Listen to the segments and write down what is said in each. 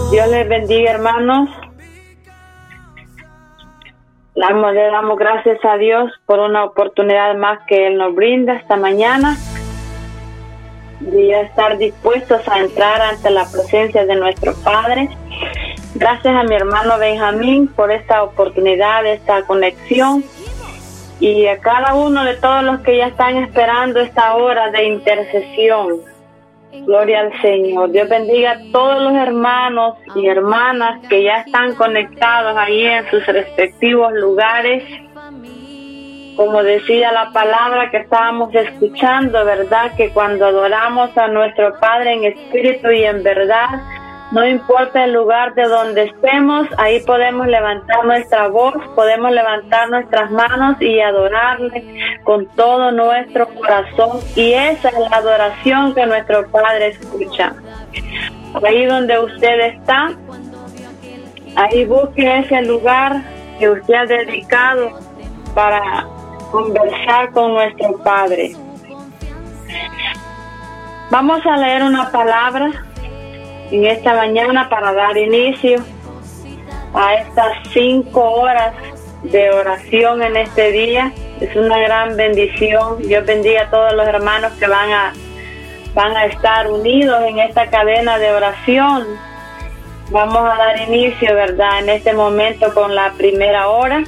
Dios les bendiga, hermanos. Le damos gracias a Dios por una oportunidad más que Él nos brinda esta mañana de estar dispuestos a entrar ante la presencia de nuestro Padre. Gracias a mi hermano Benjamín por esta oportunidad, esta conexión, y a cada uno de todos los que ya están esperando esta hora de intercesión. Gloria al Señor. Dios bendiga a todos los hermanos y hermanas que ya están conectados ahí en sus respectivos lugares. Como decía la palabra que estábamos escuchando, ¿verdad? Que cuando adoramos a nuestro Padre en espíritu y en verdad, no importa el lugar de donde estemos, ahí podemos levantar nuestra voz, podemos levantar nuestras manos y adorarle con todo nuestro corazón. Y esa es la adoración que nuestro Padre escucha. Ahí donde usted está, ahí busque ese lugar que usted ha dedicado para conversar con nuestro Padre. Vamos a leer una palabra en esta mañana para dar inicio a estas 5 horas de oración en este día. Es una gran bendición. Dios bendiga a todos los hermanos que van a estar unidos en esta cadena de oración. Vamos a dar inicio, ¿verdad?, en este momento con la primera hora.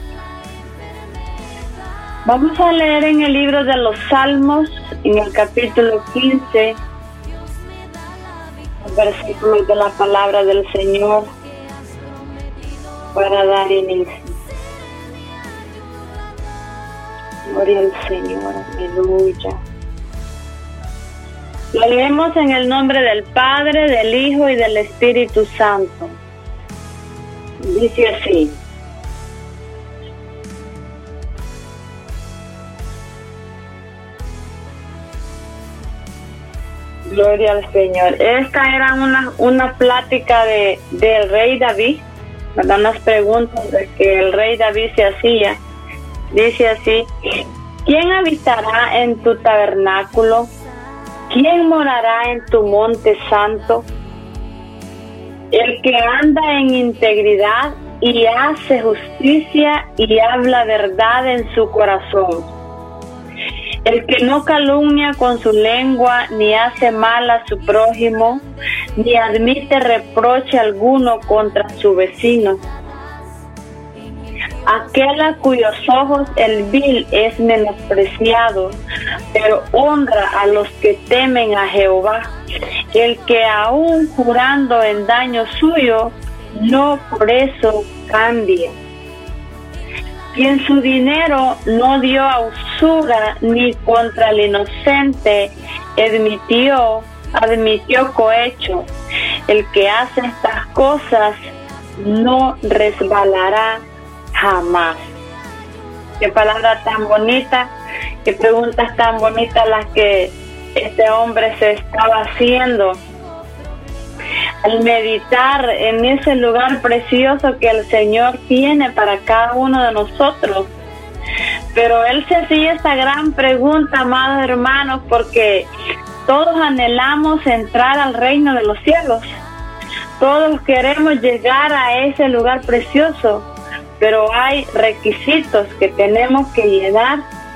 Vamos a leer en el libro de los Salmos, en el capítulo 15, versículos de la palabra del Señor para dar inicio. Gloria al Señor, aleluya. Lo leemos en el nombre del Padre, del Hijo y del Espíritu Santo. Dice así: Gloria al Señor. Esta era una plática del rey David, ¿verdad? Unas preguntas que el rey David se hacía. Dice así: ¿quién habitará en tu tabernáculo? ¿Quién morará en tu monte santo? El que anda en integridad y hace justicia y habla verdad en su corazón. El que no calumnia con su lengua, ni hace mal a su prójimo, ni admite reproche alguno contra su vecino. Aquel a cuyos ojos el vil es menospreciado, pero honra a los que temen a Jehová. El que aún jurando en daño suyo, no por eso cambia. Quien su dinero no dio a usura, ni contra el inocente admitió cohecho. El que hace estas cosas no resbalará jamás. Qué palabra tan bonita, qué preguntas tan bonitas las que este hombre se estaba haciendo al meditar en ese lugar precioso que el Señor tiene para cada uno de nosotros. Pero él se hacía esta gran pregunta, amados hermanos, porque todos anhelamos entrar al reino de los cielos. Todos queremos llegar a ese lugar precioso, pero hay requisitos que tenemos que llenar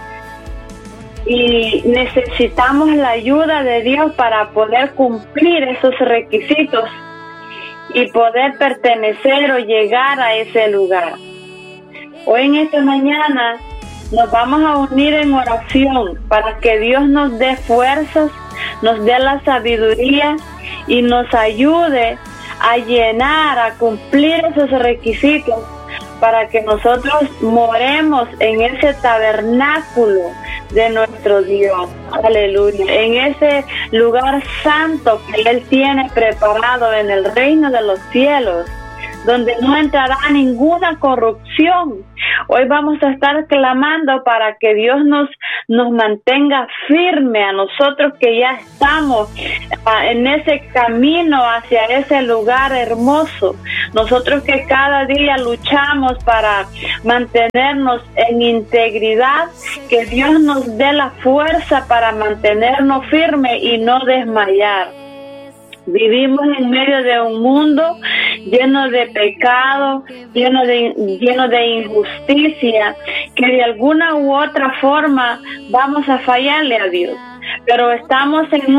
y necesitamos la ayuda de Dios para poder cumplir esos requisitos y poder pertenecer o llegar a ese lugar. Hoy en esta mañana nos vamos a unir en oración para que Dios nos dé fuerzas, nos dé la sabiduría y nos ayude a llenar, a cumplir esos requisitos para que nosotros moremos en ese tabernáculo de nuestro Dios, aleluya, en ese lugar santo que Él tiene preparado en el reino de los cielos, donde no entrará ninguna corrupción. Hoy vamos a estar clamando para que Dios nos mantenga firme a nosotros que ya estamos en ese camino hacia ese lugar hermoso. Nosotros que cada día luchamos para mantenernos en integridad, que Dios nos dé la fuerza para mantenernos firmes y no desmayar. Vivimos en medio de un mundo lleno de pecado, lleno de injusticia, que de alguna u otra forma vamos a fallarle a Dios. Pero estamos en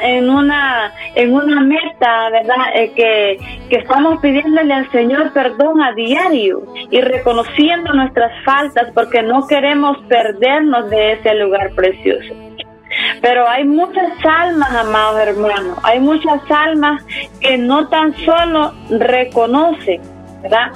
una meta, ¿verdad? Que estamos pidiéndole al Señor perdón a diario y reconociendo nuestras faltas, porque no queremos perdernos de ese lugar precioso. Pero hay muchas almas, amados hermanos, hay muchas almas que no tan solo reconocen, ¿verdad?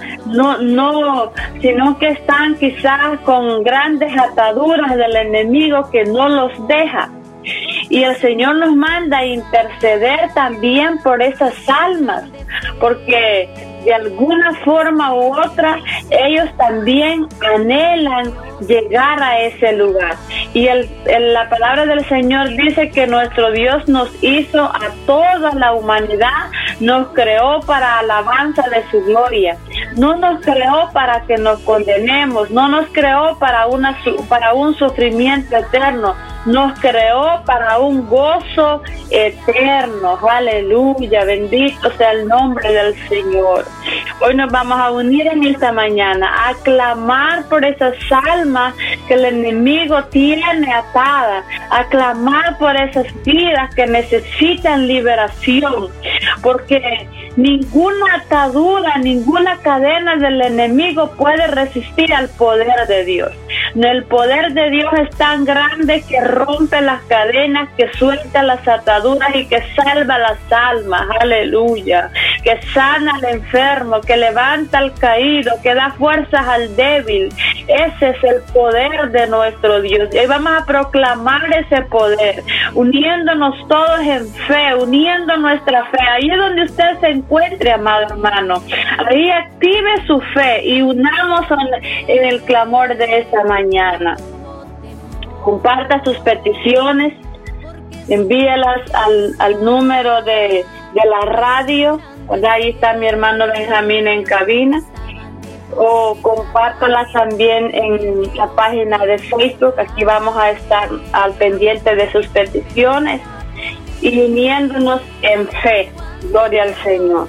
No, sino que están quizás con grandes ataduras del enemigo que no los deja. Y el Señor nos manda a interceder también por esas almas, porque de alguna forma u otra ellos también anhelan llegar a ese lugar. Y la palabra del Señor dice que nuestro Dios nos hizo a toda la humanidad, nos creó para alabanza de su gloria. No nos creó para que nos condenemos, no nos creó para un sufrimiento eterno, nos creó para un gozo eterno. Aleluya, bendito sea el nombre del Señor. Hoy nos vamos a unir en esta mañana a clamar por esas almas que el enemigo tiene atadas, a clamar por esas vidas que necesitan liberación, porque ninguna atadura, ninguna cadena del enemigo puede resistir al poder de Dios. El poder de Dios es tan grande que rompe las cadenas, que suelta las ataduras y que salva las almas. Aleluya. Que sana al enfermo, que levanta al caído, que da fuerzas al débil. Ese es el poder de nuestro Dios. Y vamos a proclamar ese poder, uniéndonos todos en fe, uniendo nuestra fe. Ahí es donde usted se encuentre, amado hermano. Ahí active su fe y unamos en el clamor de esta mañana. Comparta sus peticiones, envíelas al número de la radio. Ahí está mi hermano Benjamín en cabina. O compártalas también en la página de Facebook. Aquí vamos a estar al pendiente de sus peticiones y uniéndonos en fe. Gloria al Señor.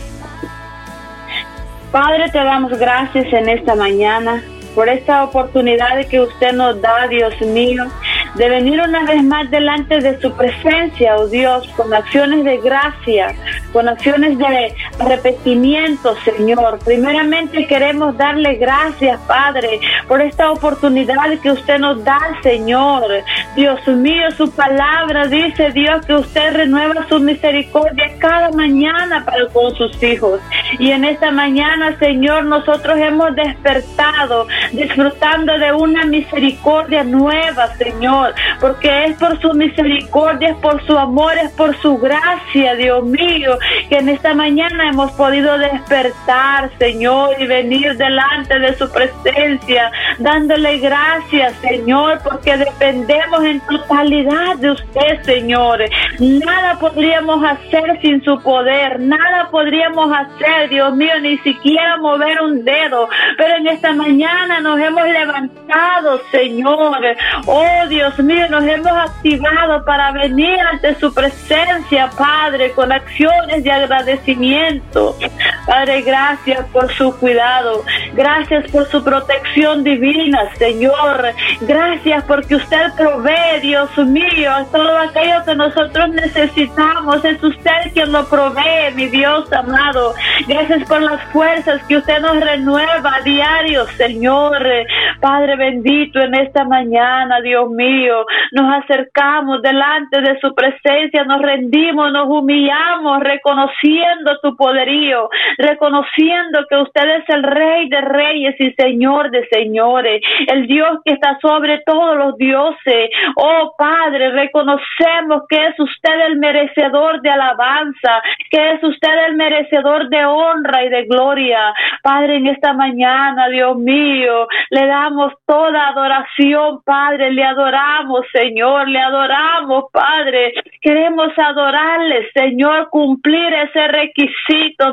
Padre, te damos gracias en esta mañana por esta oportunidad que usted nos da, Dios mío, de venir una vez más delante de su presencia, oh Dios, con acciones de gracia, con acciones de arrepentimiento, Señor. Primeramente queremos darle gracias, Padre, por esta oportunidad que usted nos da, Señor. Dios mío, su palabra dice, Dios, que usted renueva su misericordia cada mañana para con sus hijos. Y en esta mañana, Señor, nosotros hemos despertado disfrutando de una misericordia nueva, Señor, porque es por su misericordia, es por su amor, es por su gracia, Dios mío, que en esta mañana hemos podido despertar, Señor, y venir delante de su presencia, dándole gracias, Señor, porque dependemos en totalidad de usted, Señor. Nada podríamos hacer sin su poder, nada podríamos hacer, Dios mío, ni siquiera mover un dedo, pero en esta mañana nos hemos levantado, Señor. Oh, Dios mío, nos hemos activado para venir ante su presencia, Padre, con acciones de agradecimiento. Padre, gracias por su cuidado, gracias por su protección divina, Señor. Gracias porque usted provee, Dios mío, todo aquello que nosotros necesitamos. Es usted quien lo provee, mi Dios amado. Gracias por las fuerzas que usted nos renueva a diario, Señor. Padre bendito, en esta mañana, Dios mío, nos acercamos delante de su presencia, nos rendimos, nos humillamos, reconociendo tu poderío, reconociendo que usted es el Rey de reyes y Señor de señores, el Dios que está sobre todos los dioses. Oh Padre, reconocemos que es usted el merecedor de alabanza, que es usted el merecedor de honra y de gloria. Padre, en esta mañana, Dios mío, le damos toda adoración, Padre, le adoramos, Señor, le adoramos, Padre. Queremos adorarle, Señor, cumplir ese requisito, mi Dios,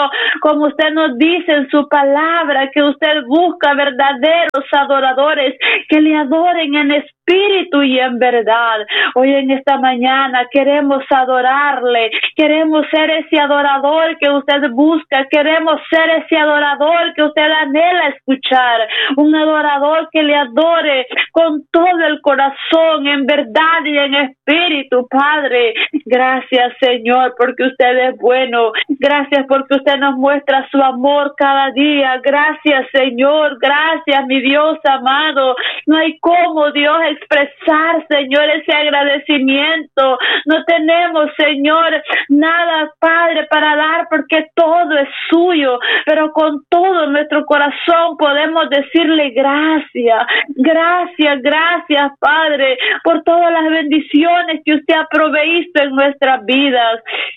mío, como usted nos dice en su palabra, que usted busca verdaderos adoradores que le adoren en espíritu y en verdad. Hoy en esta mañana queremos adorarle, queremos ser ese adorador que usted busca, queremos ser ese adorador que usted anhela escuchar, un adorador que le adore con todo el corazón, en verdad y en espíritu. Padre, gracias, Señor, porque usted es bueno, gracias porque usted nos muestra su amor cada día. Gracias, Señor, gracias, mi Dios amado. No hay cómo, Dios, expresar, Señor, ese agradecimiento. No tenemos, Señor, nada, Padre, para dar, porque todo es suyo, pero con todo nuestro corazón podemos decirle gracias, gracias, gracias, Padre, por todas las bendiciones que usted ha proveído en nuestras vidas.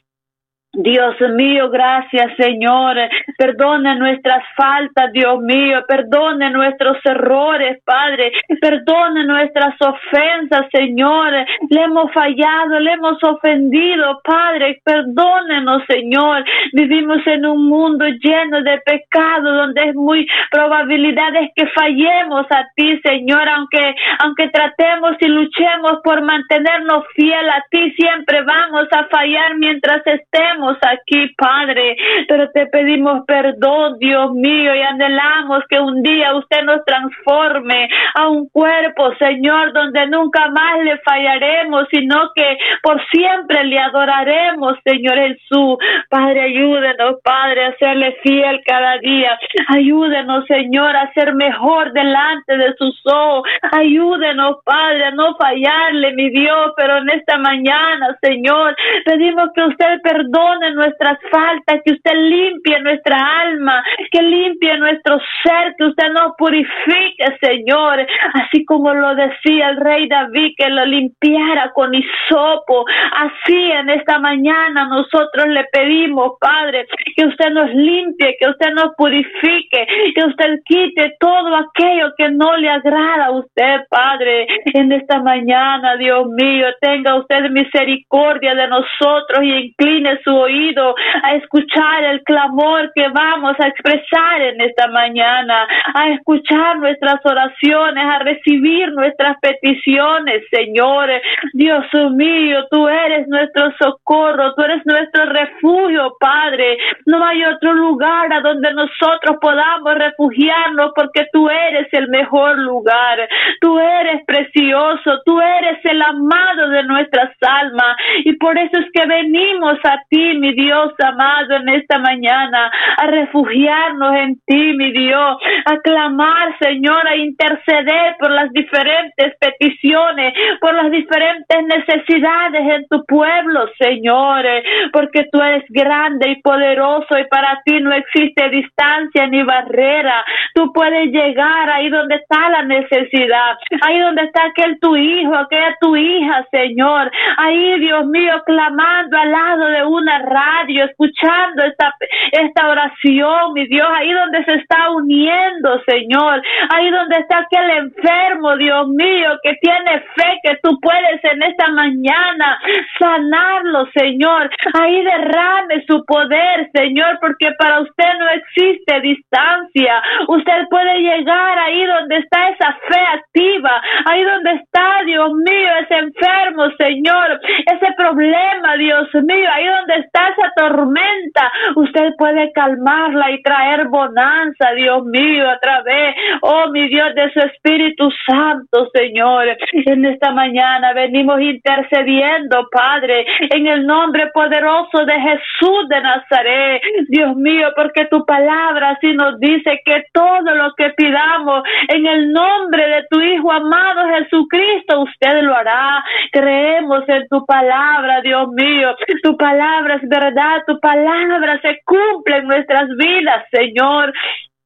Dios mío, gracias, Señor. Perdone nuestras faltas, Dios mío. Perdone nuestros errores, Padre. Perdone nuestras ofensas, Señor. Le hemos fallado, le hemos ofendido, Padre. Perdónenos, Señor. Vivimos en un mundo lleno de pecado, donde es muy probabilidades que fallemos a ti, Señor. Aunque tratemos y luchemos por mantenernos fiel a ti, siempre vamos a fallar mientras estemos aquí, Padre, pero te pedimos perdón, Dios mío, y anhelamos que un día usted nos transforme a un cuerpo, Señor, donde nunca más le fallaremos, sino que por siempre le adoraremos, Señor Jesús. Padre, ayúdenos, Padre, a serle fiel cada día. Ayúdenos, Señor, a ser mejor delante de sus ojos. Ayúdenos, Padre, a no fallarle, mi Dios, pero en esta mañana, Señor, pedimos que usted perdone nuestras faltas, que usted limpie nuestra alma, que limpie nuestro ser, que usted nos purifique, Señor, así como lo decía el rey David, que lo limpiara con hisopo. Así en esta mañana nosotros le pedimos, Padre, que usted nos limpie, que usted nos purifique, que usted quite todo aquello que no le agrada a usted, Padre. En esta mañana, Dios mío, tenga usted misericordia de nosotros y incline su oído a escuchar el clamor que vamos a expresar en esta mañana, a escuchar nuestras oraciones, a recibir nuestras peticiones, Señor. Dios mío, tú eres nuestro socorro, tú eres nuestro refugio, Padre. No hay otro lugar a donde nosotros podamos refugiarnos, porque tú eres el mejor lugar. Tú eres precioso, tú eres el amado de nuestras almas, y por eso es que venimos a ti, mi Dios amado, en esta mañana, a refugiarnos en ti, mi Dios, a clamar, Señor, a interceder por las diferentes peticiones, por las diferentes necesidades en tu pueblo, Señor, porque tú eres grande y poderoso, y para ti no existe distancia ni barrera. Tú puedes llegar ahí donde está la necesidad, ahí donde está aquel tu hijo, aquella tu hija, Señor, ahí, Dios mío, clamando al lado de una radio, escuchando esta oración, mi Dios, ahí donde se está uniendo, Señor, ahí donde está aquel enfermo, Dios mío, que tiene fe que tú puedes en esta mañana sanarlo, Señor, ahí derrame su poder, Señor, porque para usted no existe distancia. Usted puede llegar ahí donde está esa fe activa, ahí donde está, Dios mío, ese enfermo, Señor, ese problema, Dios mío, ahí donde está esa tormenta, usted puede calmarla y traer bonanza, Dios mío, a través, oh mi Dios, de su Espíritu Santo, Señor. En esta mañana venimos intercediendo, Padre, en el nombre poderoso de Jesús de Nazaret, Dios mío, porque tu palabra así nos dice que todo lo que pidamos en el nombre de tu Hijo amado Jesucristo, usted lo hará. Creemos en tu palabra, Dios mío. Tu palabra es verdad, tu palabra se cumple en nuestras vidas, Señor.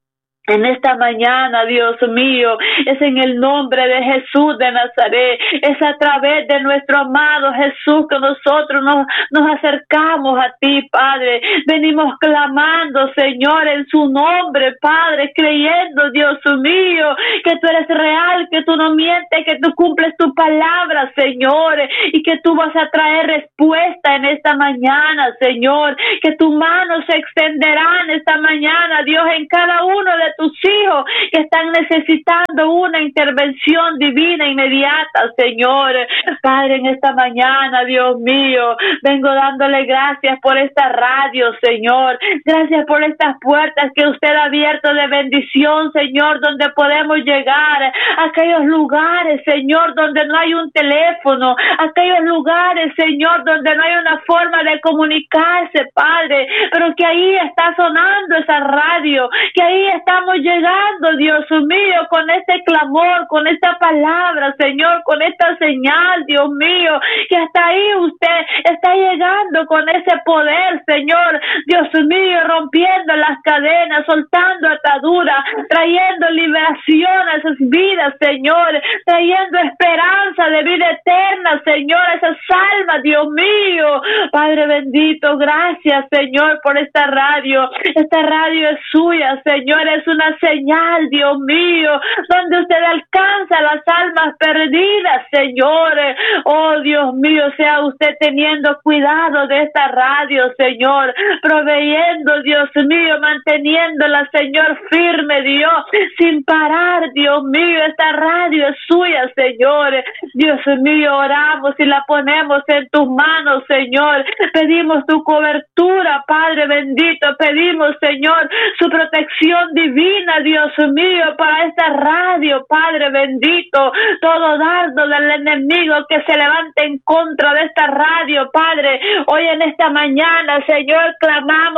En esta mañana, Dios mío, es en el nombre de Jesús de Nazaret, es a través de nuestro amado Jesús que nosotros nos acercamos a ti, Padre. Venimos clamando, Señor, en su nombre, Padre, creyendo, Dios mío, que tú eres real, que tú no mientes, que tú cumples tu palabra, Señor, y que tú vas a traer respuesta en esta mañana, Señor, que tu mano se extenderá en esta mañana, Dios, en cada uno de tus hijos que están necesitando una intervención divina inmediata, Señor. Padre, en esta mañana, Dios mío, vengo dándole gracias por esta radio, Señor. Gracias por estas puertas que usted ha abierto de bendición, Señor, donde podemos llegar a aquellos lugares, Señor, donde no hay un teléfono, aquellos lugares, Señor, donde no hay una forma de comunicarse, Padre, pero que ahí está sonando esa radio, que ahí estamos llegando, Dios mío, con este clamor, con esta palabra, Señor, con esta señal, Dios mío, que hasta ahí usted está llegando con ese poder, Señor, Dios mío, rompiendo las cadenas, soltando ataduras, trayendo liberación a esas vidas, Señor, trayendo esperanza de vida eterna, Señor, a esas almas, Dios mío. Padre bendito, gracias, Señor, por esta radio. Esta radio es suya, Señor, es una señal, Dios mío, donde usted alcanza las almas perdidas, Señor. Oh, Dios mío, sea usted teniendo cuidado de esta radio, Señor, proveyendo, Dios mío, manteniéndola, Señor, firme, Dios, sin parar, Dios mío. Esta radio es suya, Señor. Dios mío, oramos y la ponemos en tus manos, Señor. Pedimos tu cobertura, Padre bendito. Pedimos, Señor, su protección divina, Dios mío, para esta radio, Padre bendito. Todo dardo del enemigo que se levante en contra de esta radio, Padre, hoy en esta mañana, Señor, clamamos